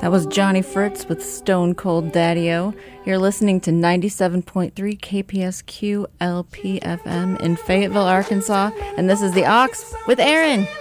That was Johnny Fritz with Stone Cold Daddy-O. You're listening to 97.3 KPSQ LPFM in Fayetteville, Arkansas. And this is The Aux with Aaron.